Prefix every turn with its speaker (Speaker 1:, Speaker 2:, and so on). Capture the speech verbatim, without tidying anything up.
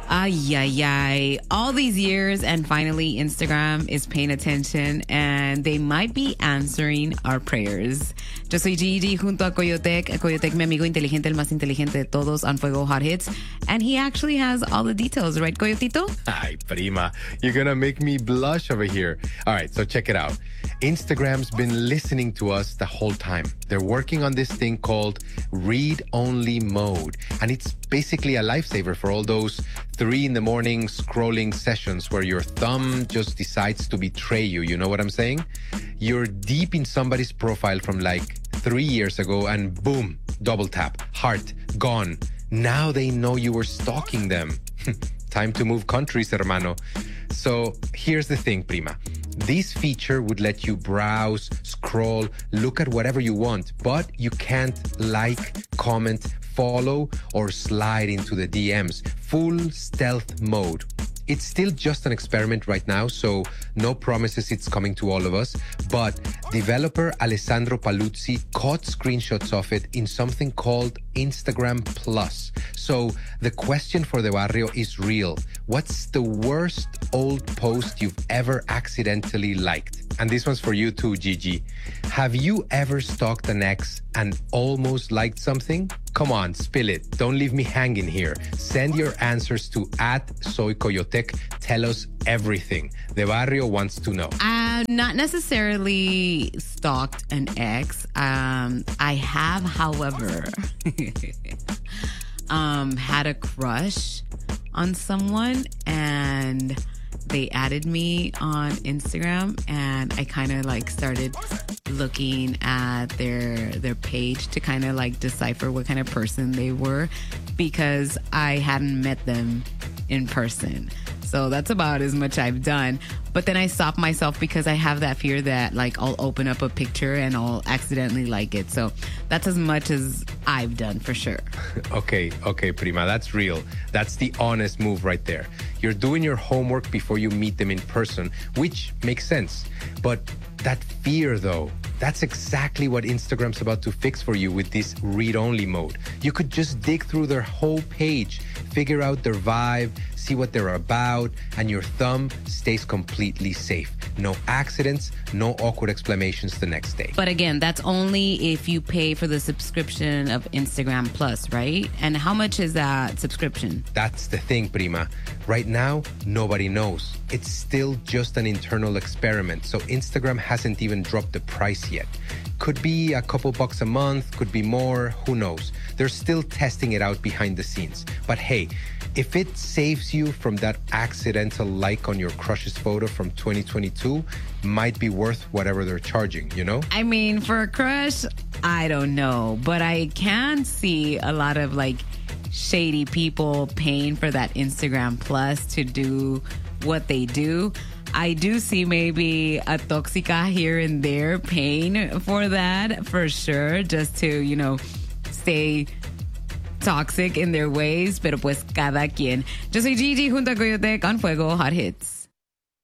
Speaker 1: Ay, ay, ay. All these years, and finally Instagram is paying attention and they might be answering our prayers. Yo soy Gigi junto a Coyotec. Coyotec, mi amigo inteligente, el más inteligente de todos on Fuego Hot Hits. And he actually has all the details, right, Coyotito?
Speaker 2: Ay, prima. You're going to make me blush over here. All right, so check it out. Instagram's been listening to us the whole time. They're working on this thing called read-only mode. And it's basically a lifesaver for all those three in the morning scrolling sessions where your thumb just decides to betray you. You know what I'm saying? You're deep in somebody's profile from like three years ago and boom, double tap, heart, gone. Now they know you were stalking them. Time to move countries, hermano. So here's the thing, prima. This feature would let you browse, scroll, look at whatever you want, but you can't like, comment, follow, or slide into the D Ms. Full stealth mode. It's still just an experiment right now, so no promises it's coming to all of us. But developer Alessandro Paluzzi caught screenshots of it in something called Instagram Plus. So the question for the barrio is real. What's the worst old post you've ever accidentally liked? And this one's for you too, Gigi. Have you ever stalked an ex and almost liked something? Come on, spill it. Don't leave me hanging here. Send your answers to at Soy Coyotec. Tell us everything. The barrio wants to know.
Speaker 1: Uh, not necessarily stalked an ex. Um, I have, however, um, had a crush on someone and they added me on Instagram and I kind of like started looking at their their page to kind of like decipher what kind of person they were because I hadn't met them in person. So that's about as much I've done. But then I stopped myself because I have that fear that like I'll open up a picture and I'll accidentally like it. So that's as much as I've done for sure.
Speaker 2: Okay, okay, prima. That's real. That's the honest move right there. You're doing your homework before you meet them in person, which makes sense. But that fear, though, that's exactly what Instagram's about to fix for you with this read-only mode. You could just dig through their whole page, figure out their vibe, see what they're about, and your thumb stays completely safe. No accidents, no awkward explanations the next day.
Speaker 1: But again, that's only if you pay for the subscription of Instagram Plus, right? And how much is that subscription?
Speaker 2: That's the thing, prima. Right now, nobody knows. It's still just an internal experiment, so Instagram hasn't even dropped the price yet. Could be a couple bucks a month, could be more, who knows? They're still testing it out behind the scenes. But hey, if it saves you from that accidental like on your crush's photo from twenty twenty-two, might be worth whatever they're charging, you know?
Speaker 1: I mean, for a crush, I don't know. But I can see a lot of like shady people paying for that Instagram Plus to do what they do. I do see maybe a toxica here and there paying for that for sure, just to, you know, stay toxic in their ways, pero pues cada quien. Yo soy Gigi junto a Coyotec on Fuego Hot Hits.